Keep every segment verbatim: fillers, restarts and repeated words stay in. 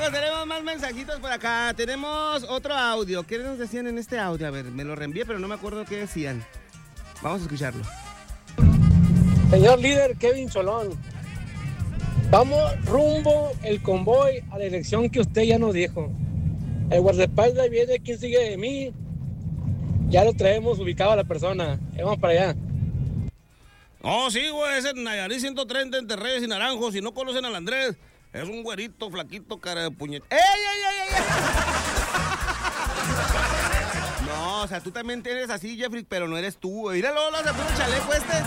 pues tenemos más mensajitos por acá. Tenemos otro audio. ¿Qué nos decían en este audio? A ver, me lo reenvié, pero no me acuerdo qué decían. Vamos a escucharlo. Señor líder Kevin Cholón, vamos rumbo el convoy a la elección que usted ya nos dijo. El guardaespaldas viene, ¿quién sigue de mí? Ya lo traemos ubicado a la persona. Vamos para allá. Oh, sí, güey, es el Nayarit ciento treinta entre Reyes y Naranjos. Si no conocen al Andrés, es un güerito, flaquito, cara de puñet. ¡Ey, ey, ey, ey! No, o sea, tú también tienes así, Jeffrey, pero no eres tú. Míralo, lo se puso el chaleco este.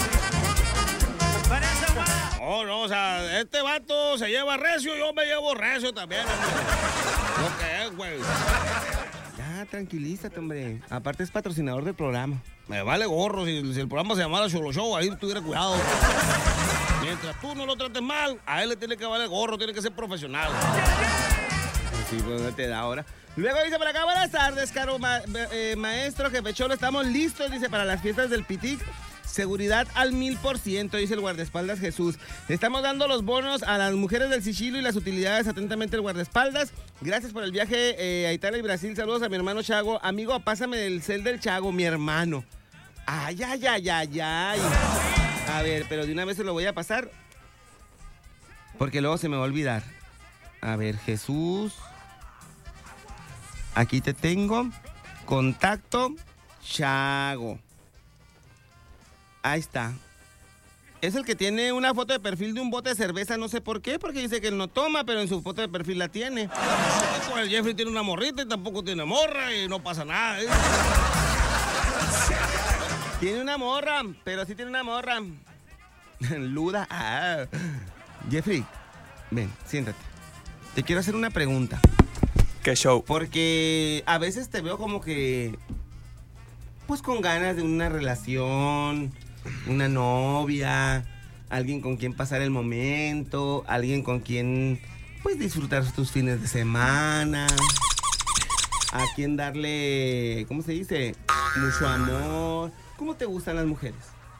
Oh, no, o sea, este vato se lleva recio, yo me llevo recio también, hombre. Lo que es, güey. Ya, tranquilízate, hombre. Aparte es patrocinador del programa. Me vale gorro, si, si el programa se llamara Cholo Show, ahí tuviera cuidado. Mientras tú no lo trates mal, a él le tiene que valer gorro, tiene que ser profesional. Sí, pues no te da ahora. Luego dice por acá, buenas tardes, caro ma eh, maestro, jefe Cholo, estamos listos, dice, para las fiestas del Pitic. Seguridad al mil por ciento, dice el guardaespaldas Jesús. Estamos dando los bonos a las mujeres del sigilo y las utilidades. Atentamente el guardaespaldas. Gracias por el viaje eh, a Italia y Brasil. Saludos a mi hermano Chago. Amigo, pásame el cel del Chago, mi hermano. Ay, ay, ay, ay, ay. A ver, pero de una vez se lo voy a pasar, porque luego se me va a olvidar. A ver, Jesús. Aquí te tengo. Contacto Chago. Ahí está. Es el que tiene una foto de perfil de un bote de cerveza, no sé por qué, porque dice que él no toma, pero en su foto de perfil la tiene. Pues el Jeffrey tiene una morrita y tampoco tiene morra y no pasa nada, ¿eh? Tiene una morra, pero sí tiene una morra. Luda. Ah. Jeffrey, ven, siéntate. Te quiero hacer una pregunta. ¿Qué show? Porque a veces te veo como que, pues con ganas de una relación, una novia, alguien con quien pasar el momento, alguien con quien, pues, disfrutar tus fines de semana, a quien darle, ¿cómo se dice? Mucho amor. ¿Cómo te gustan las mujeres?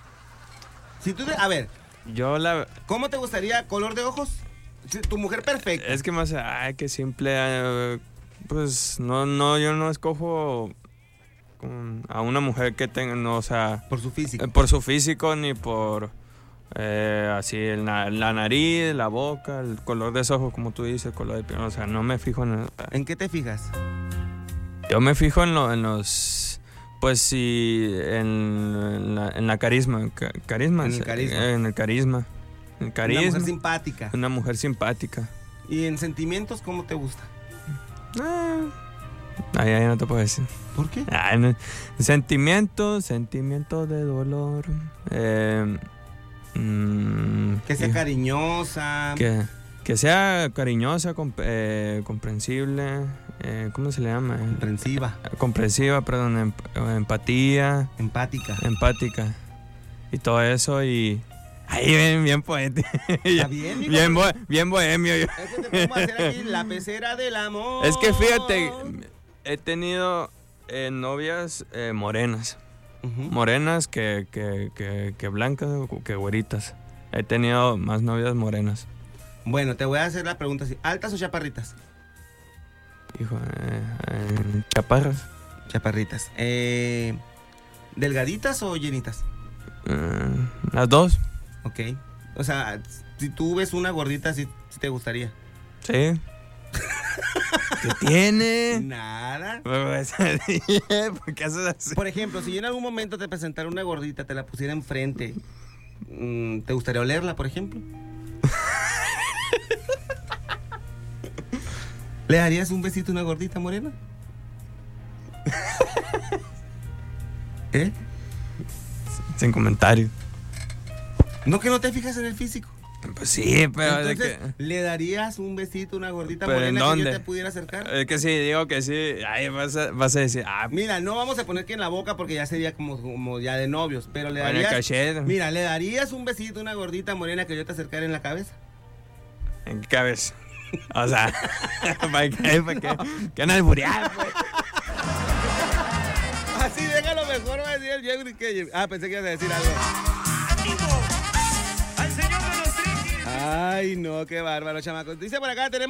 Si tú te, a ver, yo la... ¿cómo te gustaría color de ojos? Tu mujer perfecta. Es que más, ay, qué simple, eh, pues, no, no, yo no escojo con, a una mujer que tenga, no, o sea... Por su físico. Eh, por su físico, ni por, eh, así, el, la nariz, la boca, el color de ojos, como tú dices, el color de piel, o sea, no me fijo en... ¿En qué te fijas? Yo me fijo en, lo, en los... Pues sí, en, en, la, en la carisma, ca, carisma. En el carisma. En el carisma. El carisma. Una mujer simpática. Una mujer simpática. ¿Y en sentimientos cómo te gusta? Ah, ahí, ahí no te puedo decir. ¿Por qué? Ah, no. Sentimientos, sentimientos de dolor. Eh, mmm, que sea cariñosa. Que, que sea cariñosa, comp eh, comprensible. Eh, ¿Cómo se le llama? Comprensiva. Comprensiva, perdón, em empatía. Empática. Empática. Y todo eso y... Ahí ven, bien poético. ¿Está bien, hijo? Bien, bo bien bohemio. Es que te podemos hacer aquí la pecera del amor. Es que fíjate, he tenido eh, novias eh, morenas. Uh-huh. Morenas que, que, que, que blancas, que güeritas. He tenido más novias morenas. Bueno, te voy a hacer la pregunta así. ¿Altas o chaparritas? Hijo, eh, eh, chaparras. Chaparritas. Eh, ¿Delgaditas o llenitas? Eh, las dos. Ok. O sea, si tú ves una gordita, ¿sí, sí te gustaría? Sí. ¿Qué tiene? Nada. ¿Por qué haces así? Por ejemplo, si yo en algún momento te presentara una gordita, te la pusiera enfrente, ¿te gustaría olerla, por ejemplo? ¿Le darías un besito a una gordita morena? ¿Eh? Sin comentario. ¿No que no te fijas en el físico? Pues sí, pero... Entonces, de que... ¿le darías un besito a una gordita ¿Pero morena en dónde? que yo te pudiera acercar? Es que sí, digo que sí. Ay, vas a, vas a decir... Ah, mira, no vamos a poner que en la boca porque ya sería como, como ya de novios, pero le en darías... el cachete. Mira, ¿le darías un besito a una gordita morena que yo te acercara en la cabeza? ¿En qué cabeza? O sea, ¿para qué? ¿Para qué? ¿Qué han albureado, pues? Así, déjalo mejor, va a decir el Jeffrey que... Ah, pensé que ibas a decir algo. Ay, no, qué bárbaro, chamacos. Dice por acá, tenemos...